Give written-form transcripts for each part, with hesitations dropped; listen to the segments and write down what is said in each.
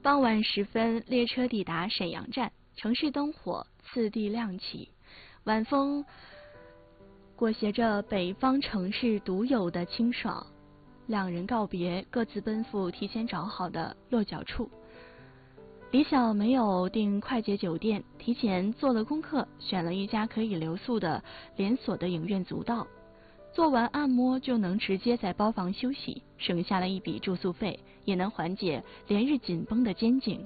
傍晚时分，列车抵达沈阳站，城市灯火次第亮起，晚风裹挟着北方城市独有的清爽。两人告别，各自奔赴提前找好的落脚处。李晓没有订快捷酒店，提前做了功课，选了一家可以留宿的连锁的影院足道。做完按摩就能直接在包房休息，省下了一笔住宿费，也能缓解连日紧绷的肩颈。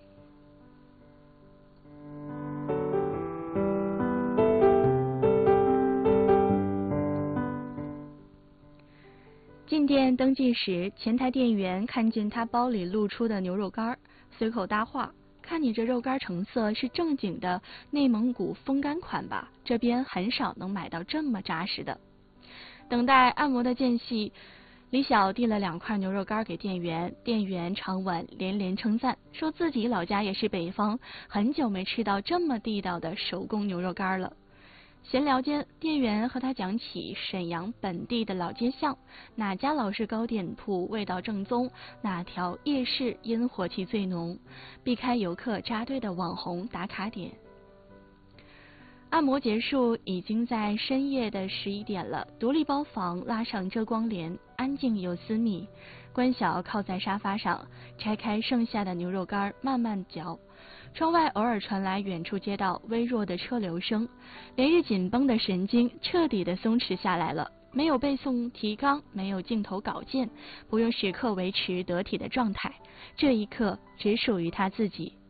进店登记时，前台店员看见他包里露出的牛肉干，随口搭话：“看你这肉干成色是正经的内蒙古风干款吧？这边很少能买到这么扎实的。”等待按摩的间隙，李晓递了2块牛肉干给店员，店员长吻连连称赞，说自己老家也是北方，很久没吃到这么地道的手工牛肉干了。闲聊间，店员和他讲起沈阳本地的老街巷，哪家老式糕点铺味道正宗，哪条夜市烟火气最浓，避开游客扎堆的网红打卡点。按摩结束，已经在深夜的11点了。独立包房拉上遮光帘，安静又私密。关晓靠在沙发上，拆开剩下的牛肉干，慢慢嚼。窗外偶尔传来远处街道微弱的车流声，连日紧绷的神经彻底的松弛下来了。没有背诵提纲，没有镜头稿件，不用时刻维持得体的状态。这一刻只属于他自己。